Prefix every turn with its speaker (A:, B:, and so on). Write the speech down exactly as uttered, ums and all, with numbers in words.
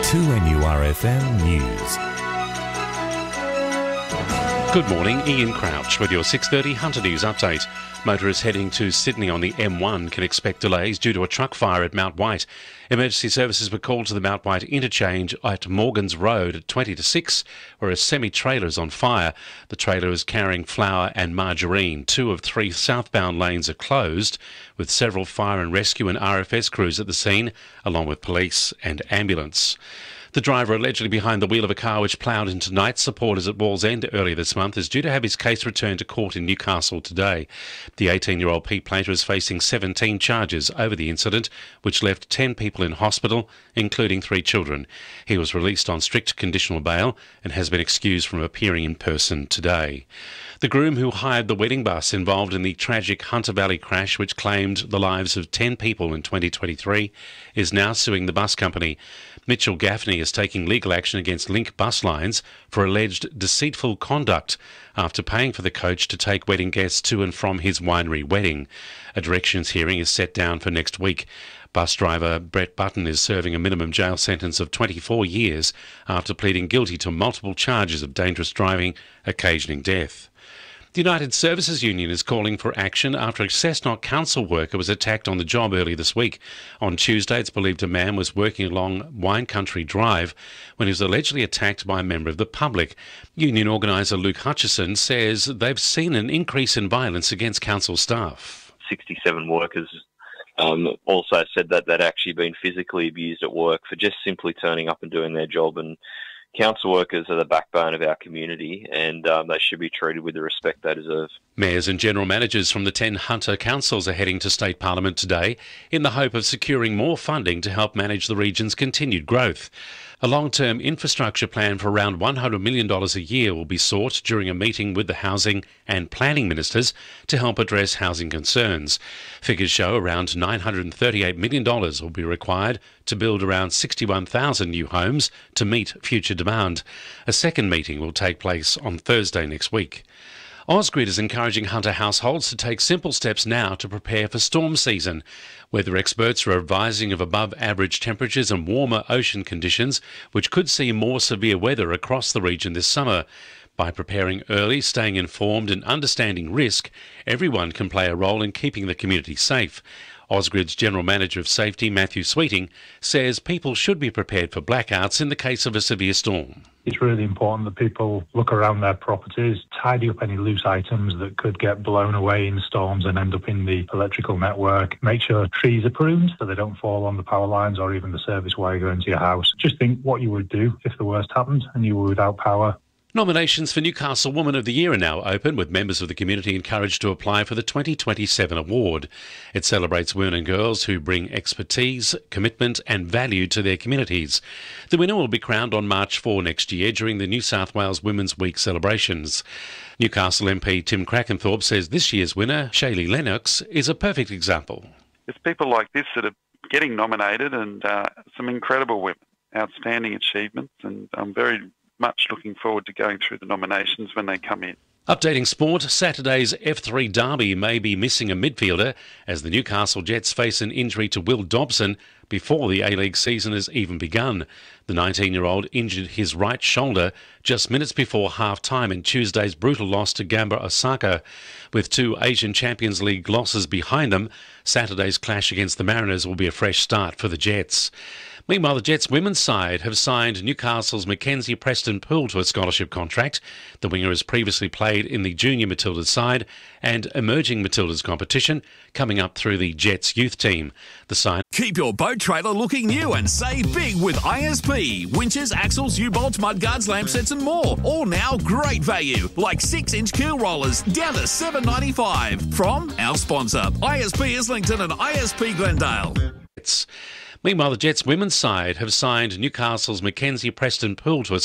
A: two N U R F M News.
B: Good morning, Ian Crouch with your six thirty Hunter News update. Motorists heading to Sydney on the M one can expect delays due to a truck fire at Mount White. Emergency services were called to the Mount White interchange at Morgans Road at twenty to six, where a semi-trailer is on fire. The trailer is carrying flour and margarine. Two of three southbound lanes are closed, with several fire and rescue and R F S crews at the scene, along with police and ambulance. The driver allegedly behind the wheel of a car which ploughed into night supporters at Wallsend earlier this month is due to have his case returned to court in Newcastle today. The eighteen-year-old Pete Plater is facing seventeen charges over the incident, which left ten people in hospital, including three children. He was released on strict conditional bail and has been excused from appearing in person today. The groom who hired the wedding bus involved in the tragic Hunter Valley crash which claimed the lives of ten people in twenty twenty-three is now suing the bus company. Mitchell Gaffney is taking legal action against Link Bus Lines for alleged deceitful conduct after paying for the coach to take wedding guests to and from his winery wedding. A directions hearing is set down for next week. Bus driver Brett Button is serving a minimum jail sentence of twenty-four years after pleading guilty to multiple charges of dangerous driving occasioning death. The United Services Union is calling for action after a Cessnock council worker was attacked on the job earlier this week. On Tuesday, it's believed a man was working along Wine Country Drive when he was allegedly attacked by a member of the public. Union organiser Luke Hutchison says they've seen an increase in violence against council staff.
C: sixty-seven workers um, also said that they'd actually been physically abused at work for just simply turning up and doing their job, and council workers are the backbone of our community and um, they should be treated with the respect they deserve.
B: Mayors and general managers from the ten Hunter councils are heading to State Parliament today in the hope of securing more funding to help manage the region's continued growth. A long-term infrastructure plan for around one hundred million dollars a year will be sought during a meeting with the housing and planning ministers to help address housing concerns. Figures show around nine hundred thirty-eight million dollars will be required to build around sixty-one thousand new homes to meet future demand. A second meeting will take place on Thursday next week. Ausgrid is encouraging Hunter households to take simple steps now to prepare for storm season. Weather experts are advising of above-average temperatures and warmer ocean conditions, which could see more severe weather across the region this summer. By preparing early, staying informed and understanding risk, everyone can play a role in keeping the community safe. Ausgrid's General Manager of Safety, Matthew Sweeting, says people should be prepared for blackouts in the case of a severe storm.
D: It's really important that people look around their properties, tidy up any loose items that could get blown away in storms and end up in the electrical network. Make sure trees are pruned so they don't fall on the power lines or even the service wire going to your house. Just think what you would do if the worst happened and you were without power.
B: Nominations for Newcastle Woman of the Year are now open, with members of the community encouraged to apply for the twenty twenty-seven award. It celebrates women and girls who bring expertise, commitment and value to their communities. The winner will be crowned on March fourth next year during the New South Wales Women's Week celebrations. Newcastle M P Tim Crackenthorpe says this year's winner, Shaylee Lennox, is a perfect example.
E: It's people like this that are getting nominated, and uh, some incredible women, outstanding achievements, and I'm very much looking forward to going through the nominations when they come in.
B: Updating sport, Saturday's F three derby may be missing a midfielder as the Newcastle Jets face an injury to Will Dobson before the A-League season has even begun. The nineteen-year-old injured his right shoulder just minutes before half-time in Tuesday's brutal loss to Gamba Osaka. With two Asian Champions League losses behind them, Saturday's clash against the Mariners will be a fresh start for the Jets. Meanwhile, the Jets' women's side have signed Newcastle's Mackenzie Preston-Poole to a scholarship contract. The winger has previously played in the Junior Matildas side and Emerging Matildas competition, coming up through the Jets youth team. The side.
F: Keep your boat trailer looking new and save big with I S P. Winches, axles, U-bolts, mudguards, lamp sets and more. All now great value, like six-inch keel rollers down to seven dollars ninety-five. From our sponsor, I S P Islington and I S P Glendale.
B: Meanwhile, the Jets' women's side have signed Newcastle's Mackenzie Preston-Poole to a